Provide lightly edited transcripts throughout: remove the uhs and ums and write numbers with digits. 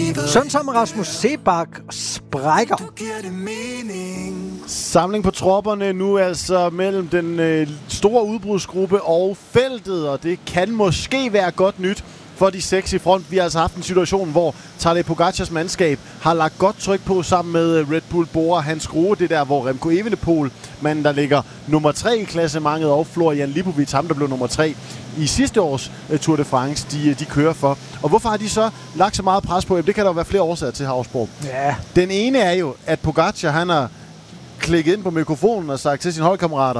Sådan som Rasmus Seebach sprækker. Samling på tropperne nu altså mellem den store udbrudsgruppe og feltet, og det kan måske være godt nyt for de 6 i front. Vi har altså haft en situation, hvor Tadej Pogacars mandskab har lagt godt tryk på sammen med Red Bull Bora, Hans Grohe, det der, hvor Remco Evenepoel, manden der ligger nummer 3 i klassementet, og Florian Lipovic, ham der blev nummer 3 i sidste års Tour de France, de kører for. Og hvorfor har de så lagt så meget pres på? Jamen, det kan der jo være flere årsager til, Havsborg. Ja. Den ene er jo, at Pogacar, han har klikket ind på mikrofonen og sagt til sine holdkammerater,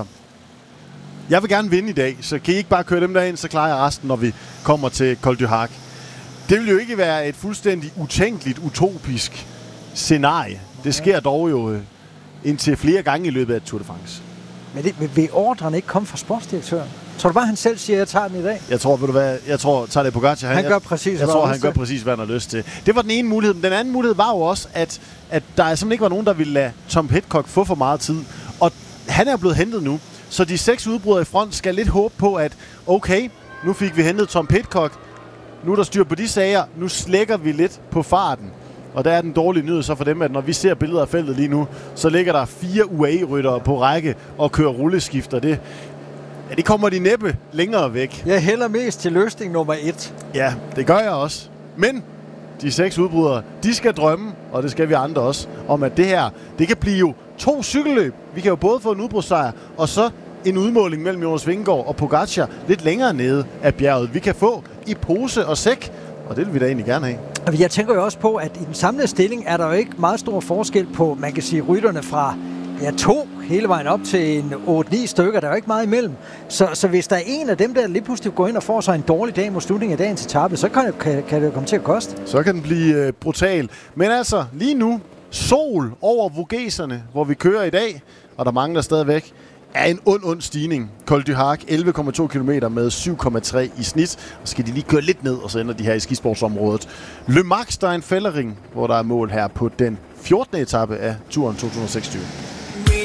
jeg vil gerne vinde i dag, så kan I ikke bare køre dem derind, så klarer jeg resten, når vi kommer til Col du Hac. Det vil jo ikke være et fuldstændig utænkeligt, utopisk scenarie. Det sker dog jo indtil flere gange i løbet af Tour de France. Men vil ordren ikke komme fra sportsdirektøren? Tror du bare, han selv siger, at jeg tager den i dag? Jeg tror, Tadej Pogacar, han gør præcis, hvad han har lyst til. Det var den ene mulighed. Den anden mulighed var jo også, at der simpelthen ikke var nogen, der ville lade Tom Pidcock få for meget tid. Og han er blevet hentet nu. Så de 6 udbrydere i front skal lidt håbe på, at okay, nu fik vi hentet Tom Pidcock. Nu er der styr på de sager. Nu slækker vi lidt på farten. Og der er den dårlige nyhed så for dem, at når vi ser billeder af feltet lige nu, så ligger der 4 UAE-ryttere på række og kører rulleskifter. Det kommer de næppe længere væk. Jeg hælder mest til løsning nummer 1. Ja, det gør jeg også. Men de 6 udbrydere, de skal drømme, og det skal vi andre også, om at det her, det kan blive jo 2 cykelløb. Vi kan jo både få en udbrudssejr, og så en udmåling mellem Jonas Vingegaard og Pogacar lidt længere nede af bjerget. Vi kan få i pose og sæk, og det vil vi da egentlig gerne have. Jeg tænker jo også på, at i den samlede stilling er der jo ikke meget stor forskel på, man kan sige, rytterne fra 2 hele vejen op til en 8-9 stykker. Der er jo ikke meget imellem. Så hvis der er en af dem, der lige pludselig går ind og får sig en dårlig dag mod slutningen af dagens etape, så kan det komme til at koste. Så kan den blive brutal. Men altså, lige nu, sol over Vogeserne, hvor vi kører i dag, og der mangler stadigvæk, er en ond stigning. Col du Hac, 11,2 km med 7,3 i snit. Og skal de lige køre lidt ned, og så ender de her i skisportsområdet. Le Max, der er en fællering, hvor der er mål her på den 14. etape af turen 2026.